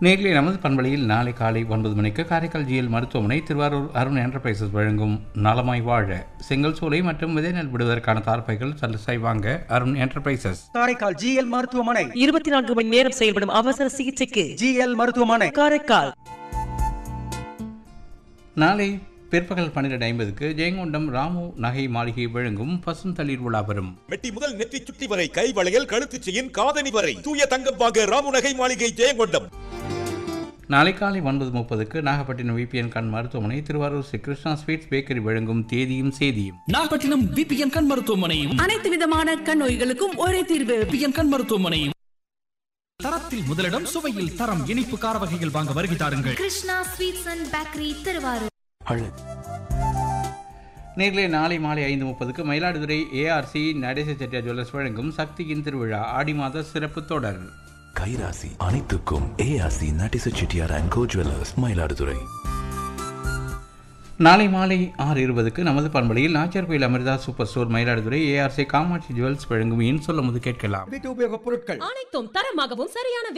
நேரிலே நமது பண்பலையில் நாளை காலை 9 மணிக்கு காரைக்கால் ஜிஎல் மருத்துவமனை திருவாரூர் அருண் என்டர்பிரைசஸ் வழங்கும் நலமாய் வாழ செங்கல் சூளை மற்றும் விதை நெல் விடுவதற்கான தார்ப்பைகள் சலுசை வாங்க அருண் என்டர்பிரைசஸ் காரைக்கால் ஜிஎல் மருத்துவமனை 24 மணி நேரம் செயல்படும் அவசர சிகிச்சைக்கு ஜிஎல் மருத்துவமனை காரைக்கால். நாளை பிற்பகல் 12:50க்கு ஜெயங்கொண்டம் ராமு நகை மாளிகை வழங்கும் பசுந்தளிர் உலா வரும். மெட்டி முதல் நெற்றி சுட்டி வரை கை வளையல் கழுத்து செயின் காதணி வரை தூய தங்கம் வாங்க ராமு நகை மாளிகை ஜெயங்கொண்டம். நாளை காலை 9:30க்கு நாகப்பட்டினம் விபிஎன் கண் மருத்துவமனை திருவாரூர் ஸ்ரீ கிருஷ்ணா ஸ்வீட்ஸ் பேக்கரி வழங்கும் தேதியும் சேதியும். நாகப்பட்டினம் விபிஎன் கண் மருத்துவமனையும் அனைத்து விதமான கண் நோய்களுக்கும் ஒரே தீர்வு. விபிஎன் கண் மருத்துவமனையும். தரத்தில் முதலிடம், சுவையில் தரம், இனிப்பு கார வகைகள் வாங்க வருகை தாருங்கள். Krishna sweets and bakery Thiruvarur. நேரிலே நாளை மாலை 5:30க்கு மயிலாடுதுறை ஏஆர்சி நடேச செட்டியார் ஜுவல்லர்ஸ் வழங்கும் சக்தியின் திருவிழா ஆடி மாத சிறப்பு தொடர். கைராசி அனைத்துக்கும் ARC Natesa Chettiar and go jewellers Mayiladuthurai. நாளை மாலை 6:20க்கு நமது பண்பலையில் நாச்சியார் கோயில் Amrita super store Mayiladuthurai ARC Kamakshi jewels வழங்கும் இன்சொல்ல முது கேட்கலாம். வீட்டு உபயோகப் பொருட்கள் அனைத்தும் தரமாகவும் சரியான